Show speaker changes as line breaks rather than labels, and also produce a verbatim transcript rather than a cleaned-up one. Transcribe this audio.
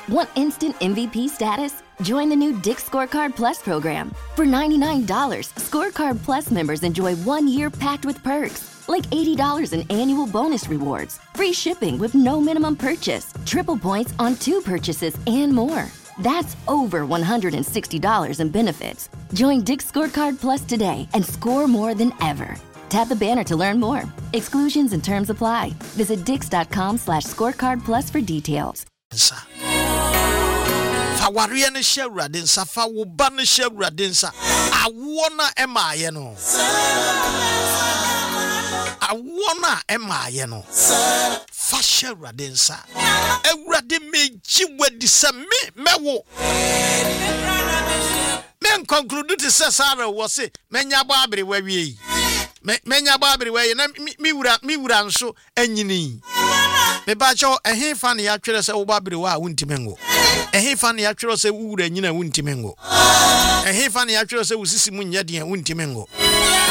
Want instant M V P status? Join the new Dick's Scorecard Plus program. For ninety-nine dollars, Scorecard Plus members enjoy one year packed with perks, like eighty dollars in annual bonus rewards, free shipping with no minimum purchase, triple points on two purchases, and more. That's over one hundred sixty dollars in benefits. Join Dick's Scorecard Plus today and score more than ever. Tap the banner to learn more. Exclusions and terms apply. Visit dix.com slash scorecard plus for details.
Fawaria ne shewrade nsa fa wo ba ne shewrade nsa awona emaye no awona emaye no fa shewrade nsa ewrade meji wadi se me mewo men conclude to say sara wo se menya ba abere wa wie menya ba abere wa na mi wura mi wura nso anyini me ba cho ehe fa ne ya twere se wo ba abere wa wuntimengo ehe fa ne ya twere se wo wura nyina wuntimengo ehe fa ne ya twere se wo sisi mu nya de wuntimengo